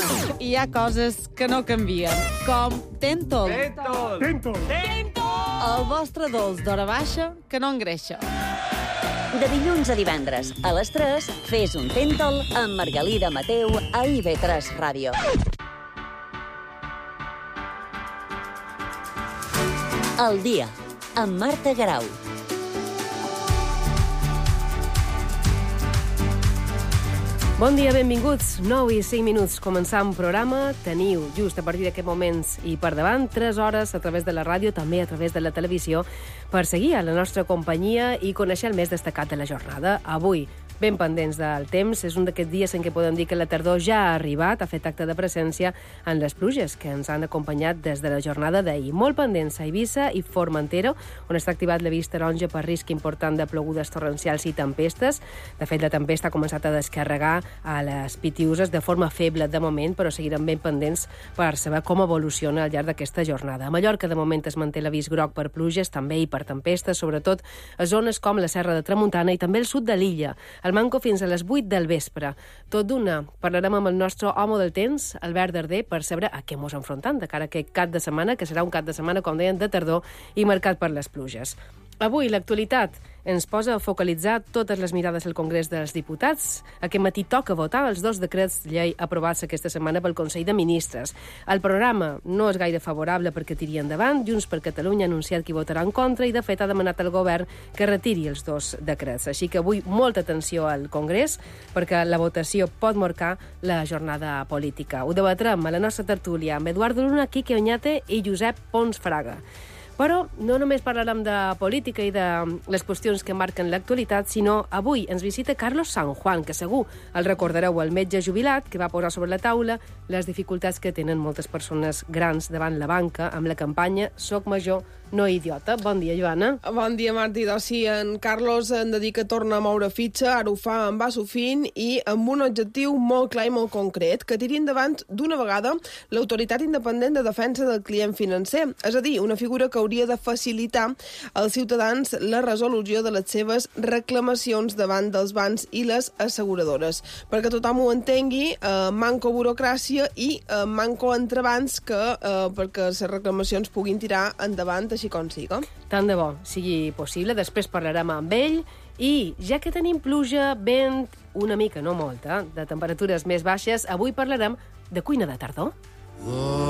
Hi ha coses que no canvien, com Tentol. Tentol! El vostre dolç d'hora baixa que no engreixa. De dilluns a divendres, a les 3, fes un Tentol amb Margalida Mateu a IB3 Ràdio. El dia, amb Marta Garau. Bon dia, benvinguts. 9 i 5 minuts. Començant programa. Teniu just a partir d'aquests moments i per davant 3 hores a través de la ràdio, també a través de la televisió, per seguir a la nostra companyia i conèixer el més destacat de la jornada. Avui, ben pendents del temps, és un d'aquests dies en què podem dir que la tardor ja ha arribat, ha fet acte de presència en les pluges que ens han acompanyat des de la jornada d'ahir. Molt pendents a Eivissa i Formentera, on està activat l'avís taronja per risc important de plogudes torrencials i tempestes. De fet, la tempesta ha començat a descarregar a les Pitiuses de forma feble de moment, però seguirem ben pendents per saber com evoluciona al llarg d'aquesta jornada. A Mallorca, de moment, es manté l'avís groc per pluges, també i per tempestes, sobretot a zones com la Serra de Tramuntana i també el sud de l'illa. El manco fins a les 8 del vespre. Tot d'una, parlarem amb el nostre home del temps, Albert Darder, per saber a què mos enfrontem de cara a aquest cap de setmana, que serà un cap de setmana, com deien, de tardor i marcat per les pluges. Avui, l'actualitat ens posa a focalitzar totes les mirades al Congrés dels Diputats. Aquest matí toca votar els 2 decrets llei aprovats aquesta setmana pel Consell de Ministres. El programa no és gaire favorable perquè tiri endavant. Junts per Catalunya ha anunciat que hi votarà en contra i, de fet, ha demanat al govern que retiri els 2 decrets. Així que avui molta atenció al Congrés perquè la votació pot marcar la jornada política. Ho debatrem a la nostra tertúlia amb Eduardo Luna, Quique Oñate i Josep Pons Fraga. Però no només parlarem de política i de les qüestions que marquen l'actualitat, sinó avui ens visita Carlos San Juan, que segur el recordareu, el metge jubilat que va posar sobre la taula les dificultats que tenen moltes persones grans davant la banca amb la campanya Soc major, no idiota. Bon dia, Joana. Bon dia, Martí. Doncs sí, en Carlos hem de dir que torna a moure fitxa, ara ho fa amb Basofin i amb un objectiu molt clar i molt concret, que tiri endavant d'una vegada l'Autoritat Independent de Defensa del Client Financer, és a dir, una figura que hauria de facilitar als ciutadans la resolució de les seves reclamacions davant dels bancs i les asseguradores. Perquè tothom ho entengui, manco burocràcia i manco entrebancs perquè les reclamacions puguin tirar endavant així com siga. Tant de bo sigui possible. Després parlarem amb ell i, ja que tenim pluja, vent, una mica, no molta, de temperatures més baixes, avui parlarem de cuina de tardor.